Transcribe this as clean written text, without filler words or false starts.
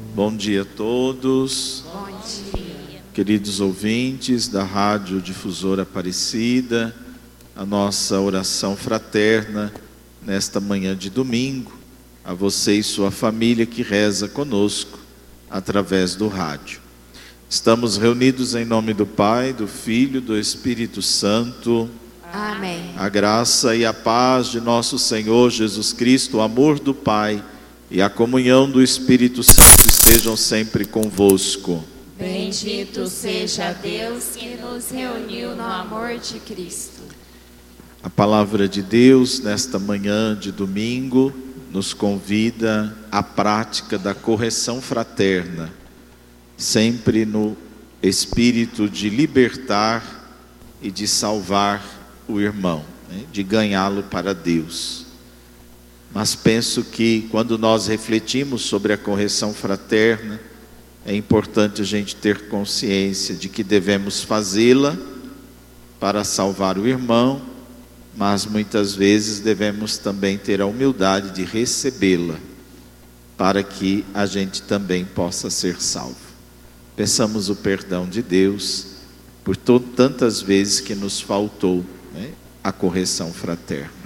Bom dia a todos. Bom dia. Queridos ouvintes da Rádio Difusora Aparecida, a nossa oração fraterna nesta manhã de domingo, a você e sua família que reza conosco através do rádio. Estamos reunidos em nome do Pai, do Filho e do Espírito Santo. Amém. A graça e a paz de nosso Senhor Jesus Cristo, o amor do Pai e a comunhão do Espírito Santo estejam sempre convosco. Bendito seja Deus que nos reuniu no amor de Cristo. A palavra de Deus nesta manhã de domingo nos convida à prática da correção fraterna, sempre no espírito de libertar e de salvar o irmão, de ganhá-lo para Deus. Mas penso que quando nós refletimos sobre a correção fraterna, é importante a gente ter consciência de que devemos fazê-la para salvar o irmão, mas muitas vezes devemos também ter a humildade de recebê-la, para que a gente também possa ser salvo. Peçamos o perdão de Deus por tantas vezes que nos faltou a correção fraterna.